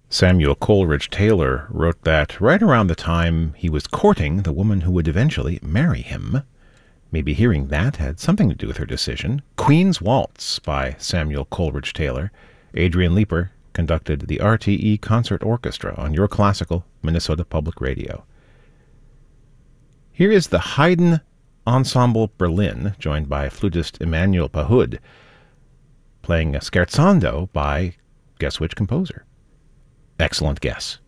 Samuel Coleridge Taylor wrote that right around the time he was courting the woman who would eventually marry him. Maybe hearing that had something to do with her decision. Queen's Waltz by Samuel Coleridge Taylor. Adrian Leeper conducted the RTE Concert Orchestra on Your Classical Minnesota Public Radio. Here is the Haydn Ensemble Berlin, joined by flutist Emmanuel Pahud, playing a scherzando by, guess which composer? Excellent guess.